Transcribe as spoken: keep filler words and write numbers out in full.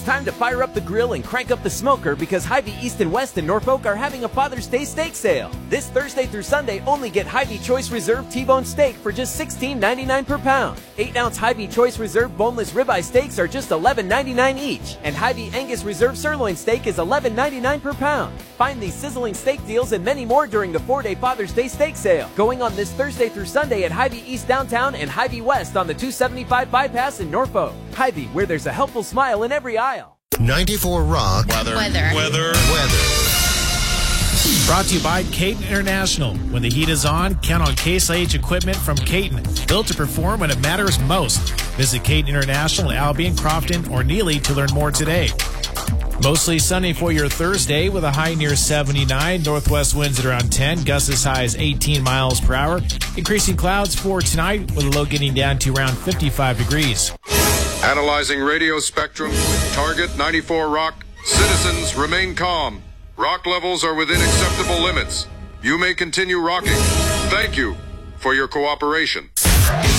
time to fire up the grill and crank up the smoker because Hy-Vee East and West in Norfolk are having a Father's Day steak sale. This Thursday through Sunday, only get Hy-Vee Choice Reserve T-Bone steak for just sixteen ninety-nine per pound. eight ounce Hy-Vee Choice Reserve boneless ribeye steaks are just eleven ninety-nine each, and Hy-Vee Angus Reserve sirloin steak is eleven ninety-nine per pound. Find these sizzling steak deals and many more during the four-day Father's Day steak sale, going on this Thursday through Sunday at Hy-Vee East downtown and Hy-Vee West on the two seventy-five bypass in Norfolk. Hy-Vee, where there's a helpful smile in every aisle. ninety-four Rock. Weather. Weather. Weather. Weather. Brought to you by Caton International. When the heat is on, count on Case I H equipment from Caton. Built to perform when it matters most. Visit Caton International in Albion, Crofton, or Neely to learn more today. Mostly sunny for your Thursday with a high near seventy-nine. Northwest winds at around ten. Gusts as high as eighteen miles per hour. Increasing clouds for tonight with a low getting down to around fifty-five degrees. Analyzing radio spectrum. Target ninety-four Rock. Citizens remain calm. Rock levels are within acceptable limits. You may continue rocking. Thank you for your cooperation.